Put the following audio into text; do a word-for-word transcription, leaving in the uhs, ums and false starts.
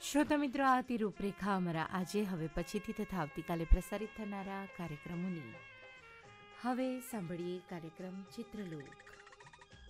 શ્રોતા મિત્રો, આ હતી રૂપરેખા અમારા આજે, હવે પછીથી તથા આવતીકાલે પ્રસારિત થનારા કાર્યક્રમોની. હવે સાંભળીએ કાર્યક્રમ ચિત્રલોક.